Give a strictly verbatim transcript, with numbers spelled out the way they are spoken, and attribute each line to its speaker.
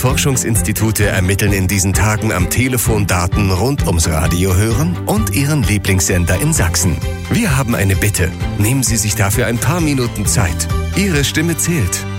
Speaker 1: Forschungsinstitute ermitteln in diesen Tagen am Telefon Daten rund ums Radio hören und Ihren Lieblingssender in Sachsen. Wir haben eine Bitte. Nehmen Sie sich dafür ein paar Minuten Zeit. Ihre Stimme zählt.